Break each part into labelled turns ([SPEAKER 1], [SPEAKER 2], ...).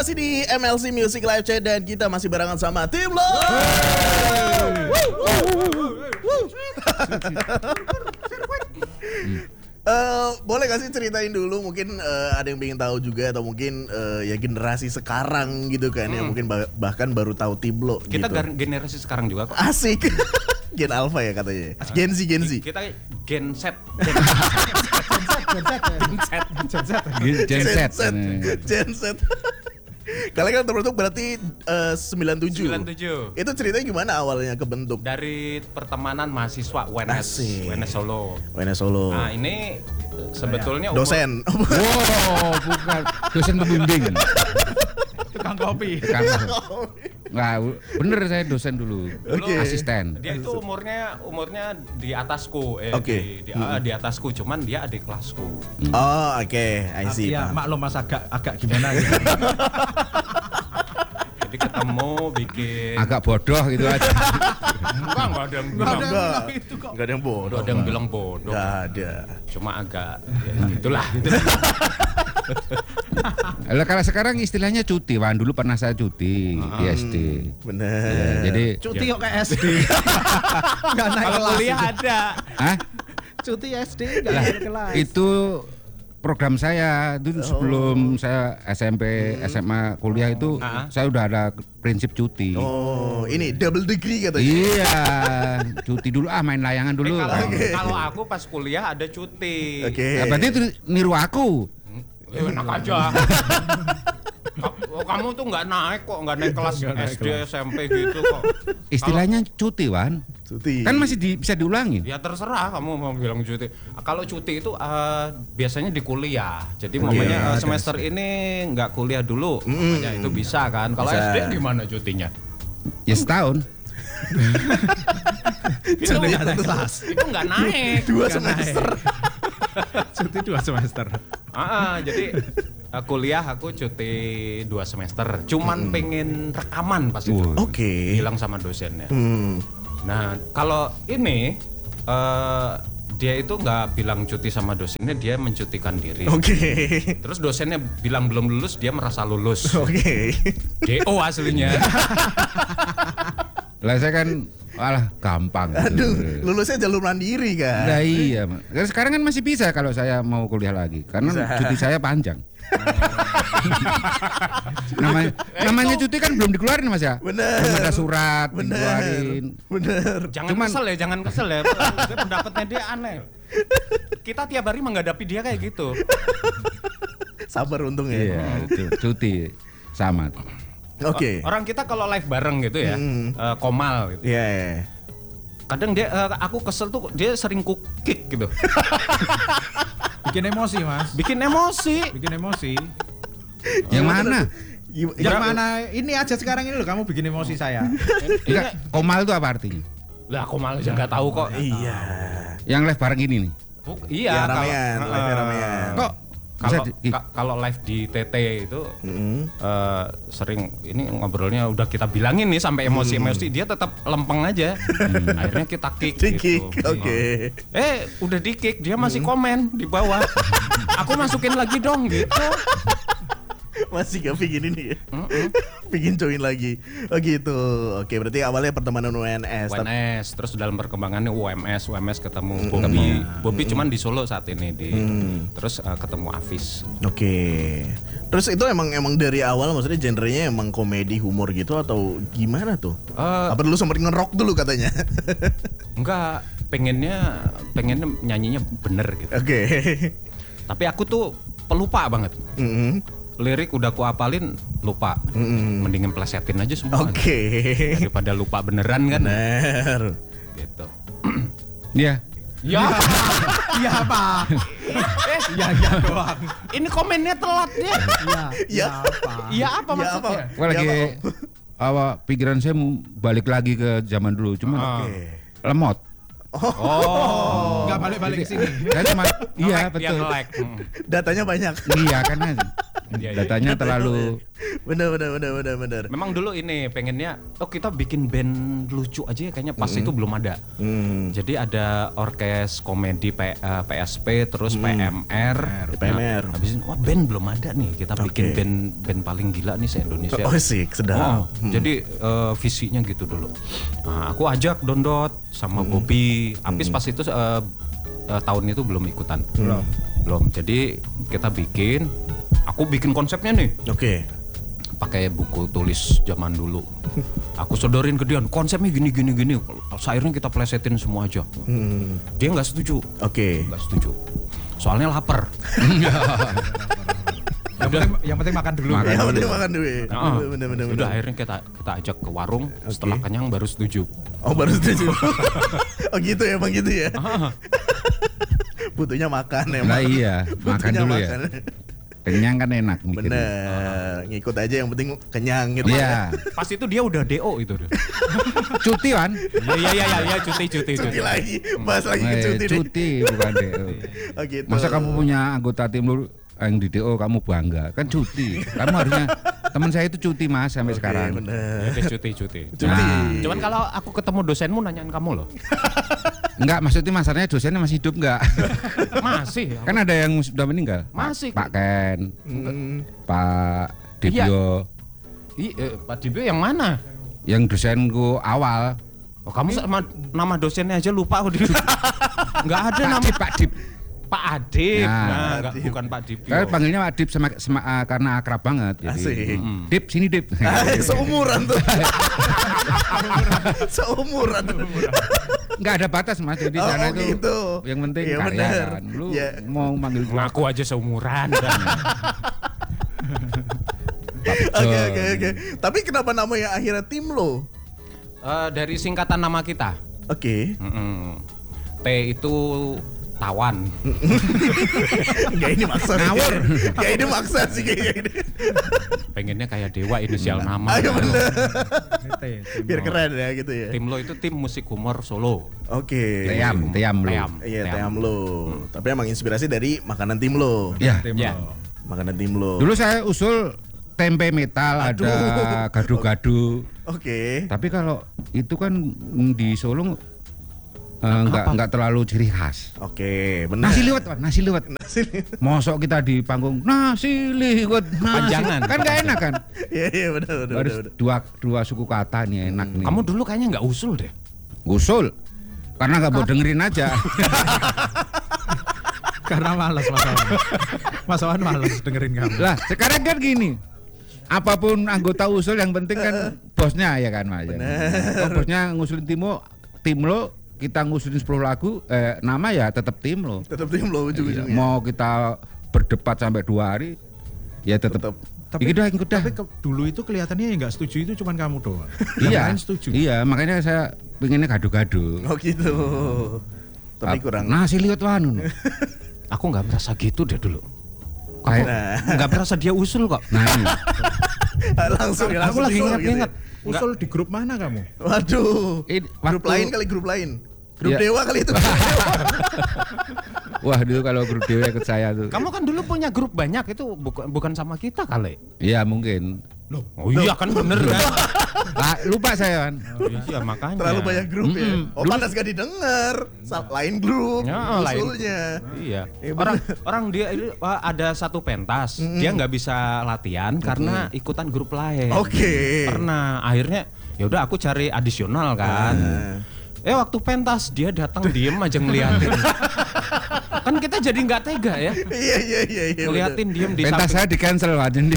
[SPEAKER 1] masih di MLC Music Live Chat dan kita masih barengan sama Tim Lo. Boleh gak sih ceritain dulu mungkin ada yang pengen tahu juga atau mungkin ya generasi sekarang gitu kan yang mungkin bahkan baru tahu Tim Lo
[SPEAKER 2] kita
[SPEAKER 1] gitu.
[SPEAKER 2] Generasi sekarang juga kok.
[SPEAKER 1] Asik. Gen Alpha ya katanya. Gen Z.
[SPEAKER 2] Kita Gen Z.
[SPEAKER 1] Gen Z. Kalian kan terbentuk berarti 97. Itu ceritanya gimana awalnya kebentuk?
[SPEAKER 2] Dari pertemanan mahasiswa UNS Solo. Nah, ini sebetulnya
[SPEAKER 1] dosen.
[SPEAKER 3] Wow, bukan dosen pembimbing.
[SPEAKER 4] Tukang kopi.
[SPEAKER 3] Nggak, bener saya dosen dulu. Asisten.
[SPEAKER 2] Dia itu umurnya di atasku, di atasku, cuman dia adik kelasku.
[SPEAKER 1] Oh, oke, I see.
[SPEAKER 4] Ya, maklum Mas agak gimana gitu.
[SPEAKER 2] Jadi ketemu bikin
[SPEAKER 3] agak bodoh gitu aja.
[SPEAKER 2] Enggak ada yang bilang
[SPEAKER 4] itu kok.
[SPEAKER 1] Enggak ada yang bodoh.
[SPEAKER 2] Ada yang bilang bodoh.
[SPEAKER 1] Enggak ada.
[SPEAKER 2] Cuma agak itulah.
[SPEAKER 3] Kalau sekarang istilahnya cuti, Wan. Dulu pernah saya cuti di SD.
[SPEAKER 1] Bener.
[SPEAKER 3] Ya, jadi
[SPEAKER 4] Cuti kok ke SD. Enggak naik
[SPEAKER 2] kalau
[SPEAKER 4] kelas.
[SPEAKER 2] kuliah ada.
[SPEAKER 3] Hah?
[SPEAKER 4] Cuti SD enggak naik kelas.
[SPEAKER 3] Itu program saya itu sebelum saya SMP, SMA, kuliah itu saya udah ada prinsip cuti.
[SPEAKER 1] Oh, ini double degree katanya.
[SPEAKER 3] Iya, cuti dulu main layangan dulu.
[SPEAKER 2] Kalau aku pas kuliah ada cuti.
[SPEAKER 1] Oke.
[SPEAKER 3] Nah, berarti itu niru aku.
[SPEAKER 2] Enak aja. Kamu tuh nggak naik kelas SD, SMP gitu kok.
[SPEAKER 3] Istilahnya cuti, Wan.
[SPEAKER 1] Cuti.
[SPEAKER 3] Kan masih bisa diulangin.
[SPEAKER 2] Ya terserah kamu mau bilang cuti. Kalau cuti itu biasanya di kuliah. Jadi mamanya semester ini nggak kuliah dulu. Mamanya itu bisa kan. Kalau SD gimana cutinya?
[SPEAKER 3] Ya setahun.
[SPEAKER 2] Itu nggak naik kelas. Itu nggak naik.
[SPEAKER 1] 2 semester.
[SPEAKER 4] Cuti 2 semester.
[SPEAKER 2] Jadi kuliah aku cuti 2 semester. Cuman pengen rekaman pas itu.
[SPEAKER 1] Oke.
[SPEAKER 2] Bilang sama dosennya. Nah, kalau ini dia itu nggak bilang cuti sama dosennya, dia mencutikan diri.
[SPEAKER 1] Oke.
[SPEAKER 2] Terus dosennya bilang belum lulus, dia merasa lulus.
[SPEAKER 1] Oke.
[SPEAKER 2] DO aslinya.
[SPEAKER 3] Lah saya kan gampang.
[SPEAKER 1] Aduh, lulusnya jalur mandiri kan.
[SPEAKER 3] Nah, iya, sekarang kan masih bisa kalau saya mau kuliah lagi karena cuti saya panjang. namanya cuti kan belum dikeluarin Mas ya.
[SPEAKER 1] Bener.
[SPEAKER 3] Belum ada surat dikeluarin.
[SPEAKER 1] Bener.
[SPEAKER 2] Jangan kesel ya. Pendapatnya dia aneh. Kita tiap hari menghadapi dia kayak gitu.
[SPEAKER 1] Sabar untung ya.
[SPEAKER 3] Iya, itu cuti sama.
[SPEAKER 1] Oke.
[SPEAKER 2] Orang kita kalau live bareng gitu ya, komal gitu.
[SPEAKER 1] Iya.
[SPEAKER 2] Kadang dia aku kesel tuh dia sering kick gitu.
[SPEAKER 4] Bikin emosi, Mas.
[SPEAKER 2] Bikin emosi.
[SPEAKER 3] Yang mana?
[SPEAKER 4] Yang mana? Ini aja sekarang ini loh kamu bikin emosi saya.
[SPEAKER 3] Enggak, komal itu apa artinya?
[SPEAKER 2] Lah komal aja nggak tahu kok.
[SPEAKER 1] Iya.
[SPEAKER 3] Yang live bareng ini nih.
[SPEAKER 2] Iya,
[SPEAKER 1] ramean.
[SPEAKER 3] Kok
[SPEAKER 2] kalau live di TT itu sering ini ngobrolnya udah kita bilangin nih sampai emosi dia tetap lempeng aja. Akhirnya kita kick gitu.
[SPEAKER 1] Oke.
[SPEAKER 2] Udah di kick dia masih komen di bawah. Aku masukin lagi dong gitu.
[SPEAKER 1] Masih gak pingin ini ya? Pingin join lagi. Oh gitu. Oke, berarti awalnya pertemanan UNS.
[SPEAKER 2] Terus dalam perkembangannya UMS ketemu Bobby cuman di Solo saat ini terus ketemu Afis.
[SPEAKER 1] Oke. Terus itu emang dari awal maksudnya genrenya emang komedi humor gitu atau gimana tuh? Apa dulu sempat ngerok dulu katanya?
[SPEAKER 2] Enggak, pengennya nyanyinya bener gitu.
[SPEAKER 1] Oke.
[SPEAKER 2] Tapi aku tuh pelupa banget. Lirik udah ku apalin lupa. Mendingan plesetin aja semua.
[SPEAKER 1] Oke.
[SPEAKER 2] Daripada lupa beneran kan.
[SPEAKER 1] Bener.
[SPEAKER 2] Gitu.
[SPEAKER 3] Iya.
[SPEAKER 2] Ya.
[SPEAKER 4] Iya apa? Iya doang.
[SPEAKER 2] Ini komennya telat ya.
[SPEAKER 1] Iya
[SPEAKER 4] apa?
[SPEAKER 2] Iya apa maksudnya?
[SPEAKER 3] Gua lagi pikiran saya balik lagi ke zaman dulu, cuman lemot.
[SPEAKER 4] Enggak balik-balik ke sini.
[SPEAKER 3] Kan cuma iya betul.
[SPEAKER 1] Datanya banyak.
[SPEAKER 3] Iya kan. Datanya terlalu
[SPEAKER 1] Bener.
[SPEAKER 2] Memang dulu ini pengennya kita bikin band lucu aja ya kayaknya pas itu belum ada. Jadi ada orkes komedi PSP terus PMR. Habis itu band belum ada nih. Kita bikin band paling gila nih se-Indonesia.
[SPEAKER 1] Oh sih, sedap.
[SPEAKER 2] Jadi visinya gitu dulu. Nah, aku ajak Dondot sama Bobby. Apis pas itu tahun itu belum ikutan. Belum. Jadi kita aku bikin konsepnya nih.
[SPEAKER 1] Oke.
[SPEAKER 2] Pakai buku tulis zaman dulu. Aku sodorin ke dia, konsepnya gini. Akhirnya kita plesetin semua aja. Dia nggak setuju.
[SPEAKER 1] Oke.
[SPEAKER 2] Nggak setuju. Soalnya lapar.
[SPEAKER 4] Yang penting makan dulu.
[SPEAKER 1] Yang penting makan dulu. Bener.
[SPEAKER 2] Udah akhirnya kita ajak ke warung. Setelah kenyang baru setuju.
[SPEAKER 1] Oh baru setuju. Oh gitu ya, Bang gitu ya. Butuhnya makan ya.
[SPEAKER 3] Nah iya, makan dulu ya. Kenyang kan enak mikirnya.
[SPEAKER 1] Bener, ngikut aja yang penting kenyang gitu.
[SPEAKER 3] Iya.
[SPEAKER 2] Pas itu dia udah DO itu.
[SPEAKER 3] Cuti kan?
[SPEAKER 2] Iya cuti.
[SPEAKER 1] Cuti lagi, bahas lagi ke cuti.
[SPEAKER 3] Cuti bukan DO.
[SPEAKER 1] Oh gitu.
[SPEAKER 3] Masa kamu punya anggota tim lu yang di DO kamu bangga? Kan cuti. Kamu harusnya teman saya itu cuti Mas sampai sekarang.
[SPEAKER 1] Bener.
[SPEAKER 2] Ya, cuti.
[SPEAKER 3] Nah.
[SPEAKER 2] Cuman kalau aku ketemu dosenmu nanyain kamu loh.
[SPEAKER 3] Enggak, maksudnya masalahnya dosennya masih hidup enggak?
[SPEAKER 2] Masih.
[SPEAKER 3] Kan ada yang sudah meninggal.
[SPEAKER 2] Masih.
[SPEAKER 3] Pak Ken, Pak Dibyo.
[SPEAKER 2] Pak Dibyo yang mana?
[SPEAKER 3] Yang dosenku awal.
[SPEAKER 2] Oh, kamu sama nama dosennya aja lupa. Enggak ada nama
[SPEAKER 3] Pak Dip.
[SPEAKER 2] Pak Adip.
[SPEAKER 3] Nah,
[SPEAKER 2] Enggak, bukan Pak Dibyo.
[SPEAKER 3] Saya panggilnya Pak Dip karena akrab banget. Jadi,
[SPEAKER 1] Asik.
[SPEAKER 3] Dip, sini Dip.
[SPEAKER 1] Seumuran tuh. Seumuran.
[SPEAKER 3] Enggak ada batas Mas, jadi sana itu
[SPEAKER 1] gitu.
[SPEAKER 3] yang penting
[SPEAKER 1] Iya,
[SPEAKER 3] karya
[SPEAKER 1] bener.
[SPEAKER 3] kan. Lu
[SPEAKER 1] Iya.
[SPEAKER 3] mau manggil gua
[SPEAKER 2] Ngaku aja seumuran.
[SPEAKER 1] Oke. Tapi kenapa namanya akhirnya tim lo?
[SPEAKER 2] Dari singkatan nama kita.
[SPEAKER 1] Oke.
[SPEAKER 2] T itu tawan.
[SPEAKER 1] Enggak ini maksa.
[SPEAKER 3] Ngawur.
[SPEAKER 1] Ya ini maksa sih kayaknya ini.
[SPEAKER 2] Pengennya kayak Dewa inisial nama.
[SPEAKER 1] Ayo bener.
[SPEAKER 4] Tim
[SPEAKER 1] Biar
[SPEAKER 4] lo.
[SPEAKER 1] keren ya gitu ya.
[SPEAKER 2] Tim lo itu tim musik humor Solo.
[SPEAKER 1] Oke.
[SPEAKER 3] Team lu.
[SPEAKER 1] Iya, Team lo. Tapi emang inspirasi dari makanan tim lo.
[SPEAKER 3] Ya.
[SPEAKER 4] Tim
[SPEAKER 2] Ya.
[SPEAKER 4] lo.
[SPEAKER 1] Makanan tim lo.
[SPEAKER 3] Dulu saya usul tempe metal,
[SPEAKER 1] Aduh.
[SPEAKER 3] ada gadu-gadu.
[SPEAKER 1] Oke.
[SPEAKER 3] Tapi kalau itu kan di Solo nggak terlalu ciri khas.
[SPEAKER 1] Oke, benar.
[SPEAKER 3] Nasi liwet, Pak, nasi liwet. Mosok kita di panggung nasi liwet,
[SPEAKER 2] Panjangan.
[SPEAKER 3] kan nggak enak kan?
[SPEAKER 1] Iya benar.
[SPEAKER 3] Harus dua suku kata nih enak nih.
[SPEAKER 2] Kamu dulu kayaknya nggak usul deh.
[SPEAKER 3] Usul karena nggak mau dengerin aja.
[SPEAKER 4] Karena malas Mas Awan malas dengerin kamu.
[SPEAKER 3] Lah sekarang kan gini. Apapun anggota usul yang penting kan bosnya ya kan Mas. Kalau bosnya ngusulin tim lo kita ngusulin 10 lagu nama ya tetap tim lo.
[SPEAKER 1] Tetap tim lo ujung-ujungnya.
[SPEAKER 3] Mau kita berdebat sampai 2 hari ya tetap.
[SPEAKER 4] Tapi
[SPEAKER 3] Ikut dah.
[SPEAKER 4] dulu itu kelihatannya yang nggak setuju itu cuma kamu doang. Yang
[SPEAKER 3] Iya.
[SPEAKER 4] lain setuju.
[SPEAKER 3] Iya, makanya saya pengennya gado-gado.
[SPEAKER 1] Oh gitu. Tapi kurang.
[SPEAKER 3] Nasi liwet wanu.
[SPEAKER 2] Aku nggak merasa gitu deh dulu.
[SPEAKER 3] Kayak
[SPEAKER 2] Nggak merasa dia usul kok.
[SPEAKER 3] nah ini.
[SPEAKER 1] langsung
[SPEAKER 2] Aku lagi
[SPEAKER 1] usul
[SPEAKER 2] ingat-ingat.
[SPEAKER 1] gitu
[SPEAKER 4] Usul di grup mana kamu?
[SPEAKER 1] ya. Waduh. Grup lain kali grup lain. Grup
[SPEAKER 3] Iya.
[SPEAKER 1] Dewa kali itu.
[SPEAKER 3] Wah, dulu kalau grup Dewa ikut saya tuh.
[SPEAKER 2] Kamu kan dulu punya grup banyak itu bukan sama kita kali.
[SPEAKER 3] Iya, mungkin.
[SPEAKER 2] Oh iya kan bener kan.
[SPEAKER 3] Lupa saya kan.
[SPEAKER 2] Iya makanya.
[SPEAKER 1] Terlalu banyak grup ya. Oh panas gak didengar. Lain grup.
[SPEAKER 2] Ya, lain.
[SPEAKER 1] Usulnya.
[SPEAKER 2] Iya.
[SPEAKER 1] Iya,
[SPEAKER 2] Orang dia itu ada satu pentas, dia nggak bisa latihan karena ikutan grup lain.
[SPEAKER 1] Oke.
[SPEAKER 2] Pernah akhirnya ya udah aku cari adisional kan. Waktu pentas dia datang diem aja ngeliatin. Kan kita jadi nggak tega ya.
[SPEAKER 1] Iya.
[SPEAKER 2] Ngeliatin diem di
[SPEAKER 3] Pentas saya di cancel aja nih.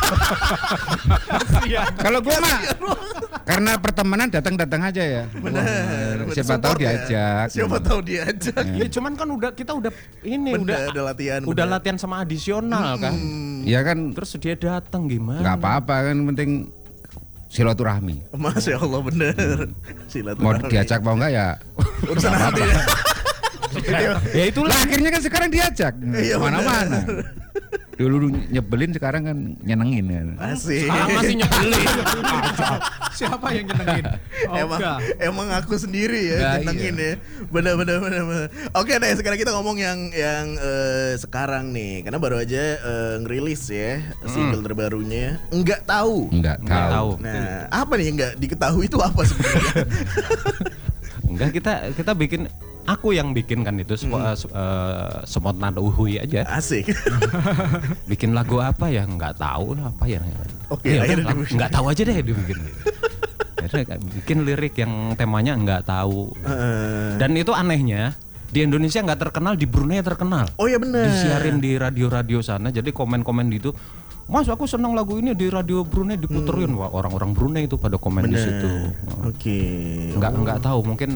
[SPEAKER 3] Kalau gue mah karena pertemanan datang aja ya.
[SPEAKER 1] Benar.
[SPEAKER 3] Siapa tahu
[SPEAKER 1] Support ya.
[SPEAKER 3] diajak.
[SPEAKER 1] Siapa tahu diajak.
[SPEAKER 2] Ya, cuman kan kita udah ini
[SPEAKER 1] Bener, udah latihan.
[SPEAKER 2] udah
[SPEAKER 1] bener.
[SPEAKER 2] latihan sama adisional kan.
[SPEAKER 3] Iya kan
[SPEAKER 2] Terus dia datang gimana?
[SPEAKER 3] nggak apa-apa kan penting silaturahmi.
[SPEAKER 1] Masya Allah bener.
[SPEAKER 3] Mau diajak mau enggak ya
[SPEAKER 1] Urusan hati ya.
[SPEAKER 2] Ya itulah.
[SPEAKER 3] lah akhirnya kan sekarang diajak
[SPEAKER 1] Iya,
[SPEAKER 3] mana-mana. Dulu nyebelin, sekarang kan nyenengin kan.
[SPEAKER 1] Asik.
[SPEAKER 2] Sekarang masih nyebelin.
[SPEAKER 4] Siapa yang nyenengin?
[SPEAKER 1] Emang aku sendiri ya nyenengin ya. Benar. Oke deh, sekarang kita ngomong yang sekarang nih, karena baru aja ngerilis ya single terbarunya. Enggak tahu. Nah, apa nih yang enggak diketahui itu apa sebenarnya?
[SPEAKER 2] Enggak, kita bikin, aku yang bikin kan itu spontan uhui aja.
[SPEAKER 1] Asik.
[SPEAKER 2] Bikin lagu apa ya nggak tahu lah apa ya.
[SPEAKER 1] Oke, akhirnya
[SPEAKER 2] nggak tahu aja deh dibikin. Bikin lirik yang temanya nggak tahu. Dan itu anehnya di Indonesia nggak terkenal, di Brunei terkenal.
[SPEAKER 1] Oh iya benar.
[SPEAKER 2] Disiarin di radio-radio sana. Jadi komen-komen gitu. Mas, aku senang lagu ini di radio Brunei diputerin. Wah, orang-orang Brunei itu pada komen di situ.
[SPEAKER 1] Oke.
[SPEAKER 2] Nggak tahu, mungkin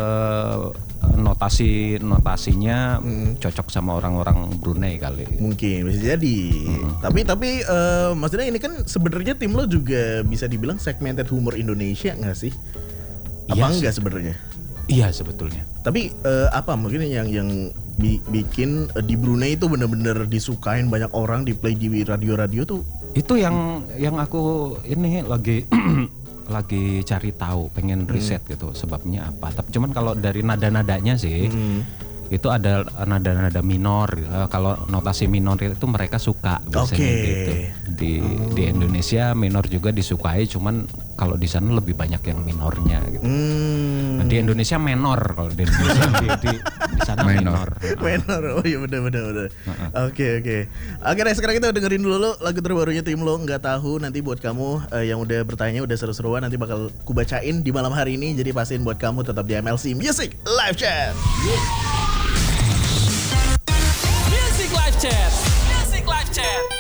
[SPEAKER 2] notasinya cocok sama orang-orang Brunei kali.
[SPEAKER 1] Mungkin bisa jadi. Tapi maksudnya ini kan sebenarnya tim lo juga bisa dibilang segmented humor Indonesia nggak sih? Apa enggak sebenarnya?
[SPEAKER 2] Iya sebetulnya.
[SPEAKER 1] Tapi apa mungkin yang bikin di Brunei itu benar-benar disukain banyak orang, di play di radio-radio tuh?
[SPEAKER 2] Itu yang aku ini lagi lagi cari tahu, pengen riset gitu sebabnya apa. Tapi cuman kalau dari nada-nadanya sih itu ada nada-nada minor. Kalau notasi minor itu mereka suka biasanya gitu. Di Indonesia minor juga disukai, cuman kalau di sana lebih banyak yang minornya gitu. Nah, di Indonesia menor, kalau di Indonesia di sana minor.
[SPEAKER 1] Menor. Oh iya benar. Oke. Oke, nah sekarang kita dengerin dulu lagu terbarunya tim lo, Nggak Tahu. Nanti buat kamu yang udah bertanya, udah seru-seruan, nanti bakal kubacain di malam hari ini. Jadi pastiin buat kamu tetap di MLC Music Live Chat.
[SPEAKER 5] Music Live Chat.